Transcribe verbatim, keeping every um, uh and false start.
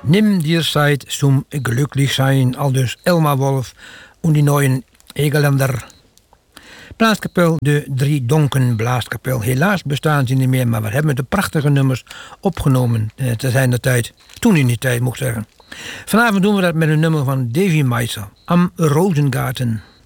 Nimm dir Zeit zum glücklich zijn, aldus Elma Wolf en die nieuwe Egeländer. Blaaskapel, de Drie Donken Blaaskapel. Helaas bestaan ze niet meer, maar we hebben de prachtige nummers opgenomen. Eh, te zijn de tijd, toen in die tijd moet ik zeggen. Vanavond doen we dat met een nummer van Davy Meisel, Am Rosengarten.